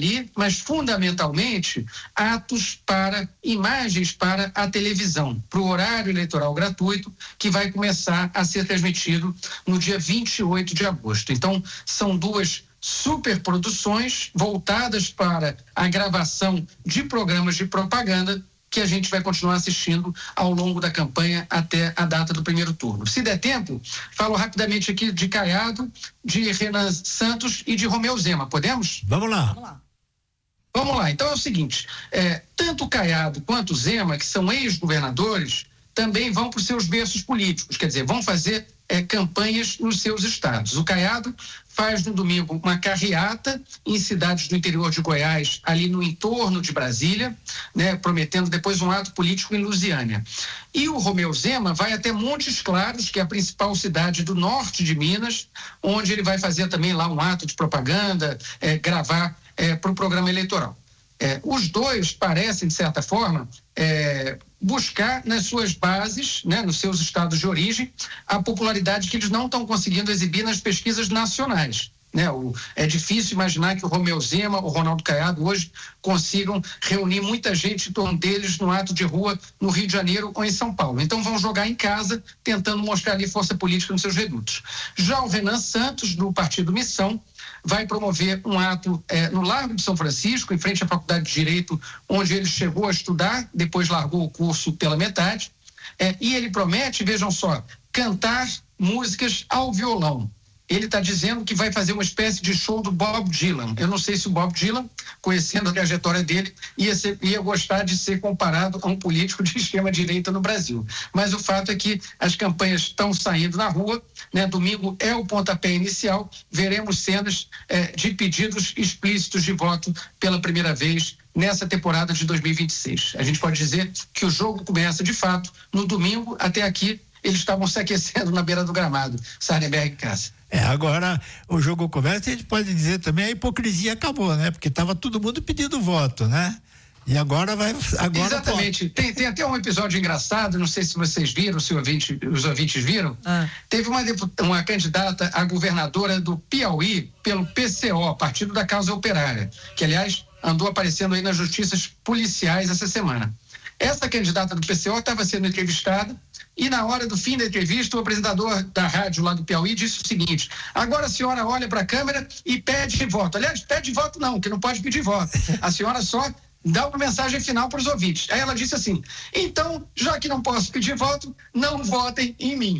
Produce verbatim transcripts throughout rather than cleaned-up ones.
ali, mas fundamentalmente atos para imagens para a televisão, para o horário eleitoral gratuito, que vai começar a ser transmitido no dia vinte e oito de agosto. Então, são duas superproduções voltadas para a gravação de programas de propaganda que a gente vai continuar assistindo ao longo da campanha até a data do primeiro turno. Se der tempo, falo rapidamente aqui de Caiado, de Renan Santos e de Romeu Zema. Podemos? Vamos lá. Vamos lá. Vamos lá. Então é o seguinte, é, tanto Caiado quanto Zema, que são ex-governadores, também vão para os seus berços políticos, quer dizer, vão fazer é, campanhas nos seus estados. O Caiado faz no domingo uma carreata em cidades do interior de Goiás, ali no entorno de Brasília, né, prometendo depois um ato político em Lusiânia. E o Romeu Zema vai até Montes Claros, que é a principal cidade do norte de Minas, onde ele vai fazer também lá um ato de propaganda, é, gravar é, para o programa eleitoral. É, os dois parecem, de certa forma, é, buscar nas suas bases, né, nos seus estados de origem, a popularidade que eles não estão conseguindo exibir nas pesquisas nacionais. Né? O, é difícil imaginar que o Romeu Zema, o Ronaldo Caiado hoje consigam reunir muita gente em torno deles no ato de rua no Rio de Janeiro ou em São Paulo. Então vão jogar em casa, tentando mostrar ali força política nos seus redutos. Já o Renan Santos, do Partido Missão, vai promover um ato eh, no Largo de São Francisco, em frente à Faculdade de Direito, onde ele chegou a estudar, depois largou o curso pela metade, eh, e ele promete, vejam só, cantar músicas ao violão. Ele está dizendo que vai fazer uma espécie de show do Bob Dylan. Eu não sei se o Bob Dylan, conhecendo a trajetória dele, ia, ser, ia gostar de ser comparado a um político de extrema-direita no Brasil. Mas o fato é que as campanhas estão saindo na rua, né? Domingo é o pontapé inicial, veremos cenas eh, de pedidos explícitos de voto pela primeira vez nessa temporada de dois mil e vinte e seis. A gente pode dizer que o jogo começa, de fato, no domingo. Até aqui eles estavam se aquecendo na beira do gramado. Sarnenberg e Cássio. É, agora o jogo começa, a gente pode dizer também a hipocrisia acabou, né? Porque estava todo mundo pedindo voto, né? E agora vai... Agora Exatamente. Tem, tem até um episódio engraçado, não sei se vocês viram, se ouvinte, os ouvintes viram. Ah. Teve uma, uma candidata a governadora do Piauí pelo P C O, Partido da Causa Operária, que, aliás, andou aparecendo aí nas justiças policiais essa semana. Essa candidata do P C O estava sendo entrevistada e, na hora do fim da entrevista, o apresentador da rádio lá do Piauí disse o seguinte: agora a senhora olha para a câmera e pede voto. Aliás, pede voto não, que não pode pedir voto. A senhora só dá uma mensagem final para os ouvintes. Aí ela disse assim: então, já que não posso pedir voto, não votem em mim.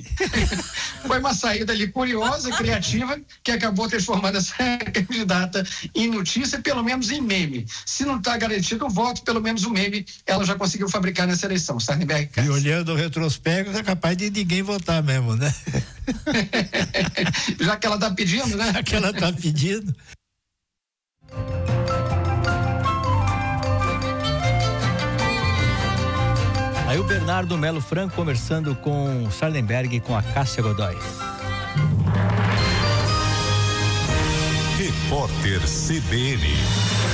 Foi uma saída ali curiosa, criativa, que acabou transformando essa candidata em notícia, pelo menos em meme. Se não está garantido o voto, pelo menos o meme ela já conseguiu fabricar nessa eleição. Sarnenberg. E olhando o retrospecto, é capaz de ninguém votar mesmo, né? Já que ela está pedindo, né? Já que ela está pedindo. Aí o Bernardo Melo Franco conversando com Sarnenberg e com a Cássia Godoy. Repórter C B N.